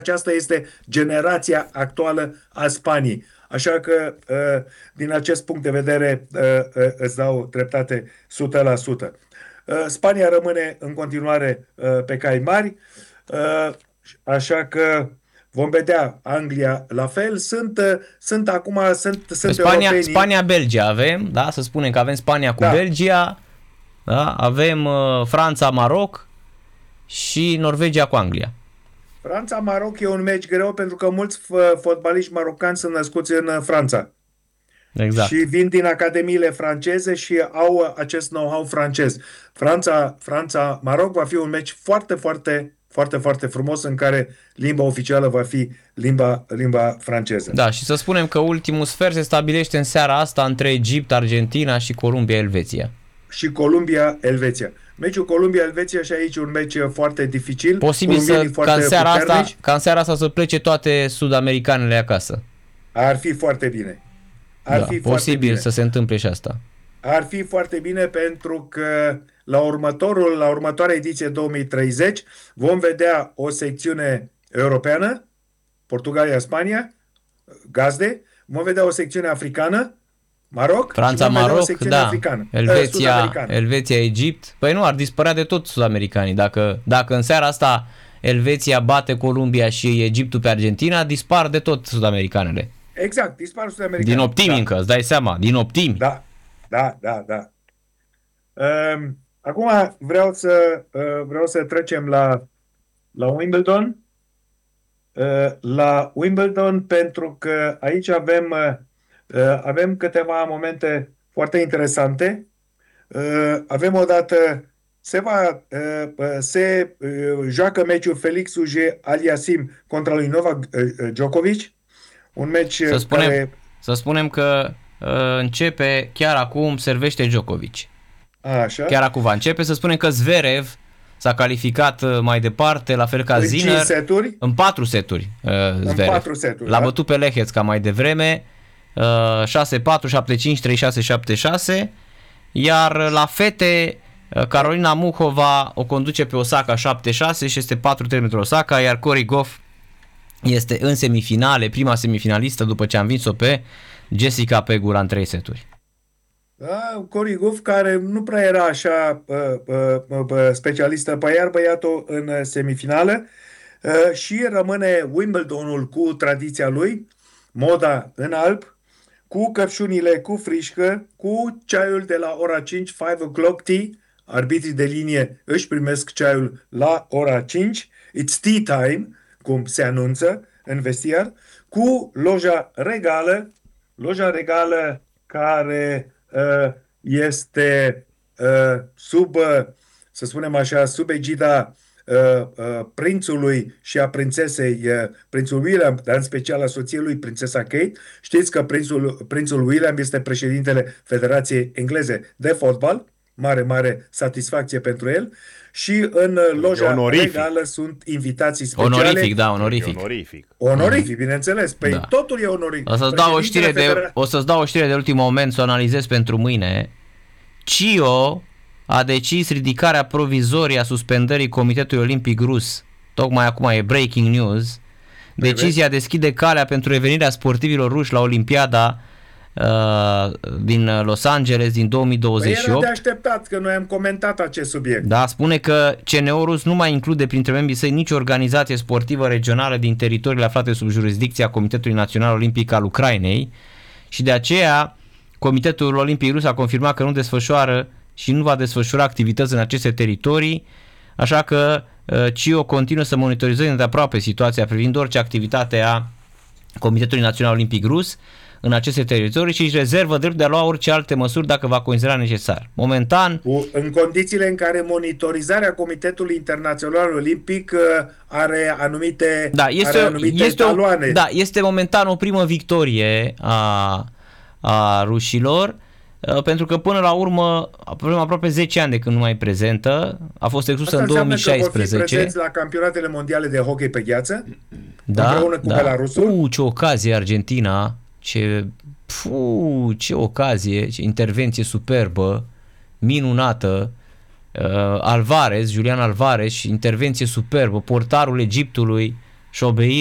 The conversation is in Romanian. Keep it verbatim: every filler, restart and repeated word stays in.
aceasta este generația actuală a Spaniei. Așa că, din acest punct de vedere, îți dau dreptate o sută la sută. Spania rămâne în continuare pe cai mari, așa că vom vedea. Anglia la fel. Sunt, sunt acum sunt, sunt Spania, europenii. Spania-Belgia avem, da? Să spunem că avem Spania cu Da. Belgia, da? Avem uh, Franța-Maroc și Norvegia cu Anglia. Franța-Maroc e un meci greu pentru că mulți f- fotbaliști marocani sunt născuți în Franța. Exact. Și vin din academiile franceze și au acest know-how francez. Franța, Franța-Maroc va fi un meci foarte, foarte, foarte, foarte frumos în care limba oficială va fi limba, limba franceză. Da, și să spunem că ultimul sfert se stabilește în seara asta între Egipt, Argentina și Columbia-Elveția. Și Columbia-Elveția. Meciul Columbia-Elveția și aici un meci foarte dificil. Posibil să, Columbienii ca, foarte în seara asta, puternici. ca în seara asta să plece toate sud-americanele acasă. Ar fi foarte bine. Ar Da, fi foarte posibil bine. să se întâmple și asta. Ar fi foarte bine pentru că la următorul, la următoarea ediție două mii treizeci vom vedea o secțiune europeană, Portugalia, Spania, gazde, vom vedea o secțiune africană, Maroc, Franța, și vom vedea o Maroc, secțiune da. africană, Elveția, sud-americană. Elveția, Egipt. Păi nu, ar dispărea de tot sud-americanii. Dacă, dacă în seara asta Elveția bate Columbia și Egiptul pe Argentina, dispar de tot sud-americanele. Exact, dispar sud-americani. Din optimi Da. încă, îți dai seama, din optimi. Da, da, da, da. Um, acum vreau să, uh, vreau să trecem la, la Wimbledon. Uh, la Wimbledon pentru că aici avem, uh, avem câteva momente foarte interesante. Uh, avem odată, se, va, uh, uh, se uh, joacă meciul Felix Auger-Aliassime contra lui Novak uh, Djokovic. Un meci Să spunem, care... să spunem că uh, începe chiar acum, servește Djokovic. Așa. Chiar acum va începe. Să spunem că Zverev s-a calificat uh, mai departe, la fel ca În Sinner. cinci seturi? În patru seturi. Uh, Zverev. patru seturi, L-a da? bătut pe Lehec ca mai devreme. Uh, șase patru, șapte cinci, trei șase, șapte șase. Iar la fete, uh, Carolina Muhova o conduce pe Osaka șapte șase și este patru trei pentru Osaka, iar Cory Goff este în semifinale, prima semifinalistă după ce a învins-o pe Jessica Pegula în trei seturi. Da, Cory Goff, care nu prea era așa uh, uh, uh, specialistă pe iar băiatul în semifinală uh, și rămâne Wimbledonul cu tradiția lui, moda în alb, cu căpșunile cu frișcă, cu ceaiul de la ora cinci, cinci o'clock tea, arbitrii de linie își primesc ceaiul la ora cinci, it's tea time, cum se anunță în vestiar, cu loja regală, loja regală care uh, este uh, sub, uh, să spunem așa, sub egida uh, uh, prințului și a prințesei, uh, prințul William, dar în special a soției lui, prințesa Kate. Știți că prințul, prințul William este președintele Federației Engleze de Fotbal, mare, mare satisfacție pentru el. Și în loja onorific. regală sunt invitații speciale. Onorific, da, onorific. Onorific. Onorific, bineînțeles. Păi Da. totul e onorific. O să-ți dau o știre Președintele de, Federa- o să-ți dau o știre de ultim moment, să o analizez pentru mâine. C I O a decis ridicarea provizorie a suspendării Comitetului Olimpic Rus. Tocmai acum e breaking news. Decizia deschide calea pentru revenirea sportivilor ruși la Olimpiada uh, din Los Angeles din două mii douăzeci și Păi era de opt. așteptat că noi am comentat acest subiect. Da, spune că C N O rus nu mai include printre membrii săi nicio organizație sportivă regională din teritoriile aflate sub jurisdicția Comitetului Național Olimpic al Ucrainei și de aceea Comitetul Olimpic Rus a confirmat că nu desfășoară și nu va desfășura activități în aceste teritorii, așa că C I O continuă să monitorizeze de aproape situația privind orice activitate a Comitetului Național Olimpic Rus în aceste teritorii și își rezervă dreptul de a lua orice alte măsuri dacă va considera necesar. Momentan, Cu- În condițiile în care monitorizarea Comitetului Internațional Olimpic uh, are anumite, da, este, are anumite este, o, taloane. da, este momentan o primă victorie a, a rușilor, uh, pentru că până la urmă, avem aproape zece ani de când nu mai e prezentă, a fost exclusă Asta în două înseamnă mii că vor fi șaisprezece. prezenți la campionatele mondiale de hockey pe gheață, Da, împreună cu da. Belarusul. Uh, ce ocazie Argentina, ce, pfu, ce ocazie, ce intervenție superbă, minunată. Uh, Alvarez, Julian Alvarez, intervenție superbă, portarul Egiptului și obei